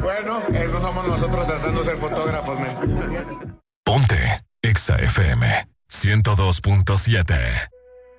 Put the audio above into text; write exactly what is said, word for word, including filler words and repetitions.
Bueno, eso somos nosotros tratando de ser fotógrafos, men. Ponte Exa F M ciento dos punto siete.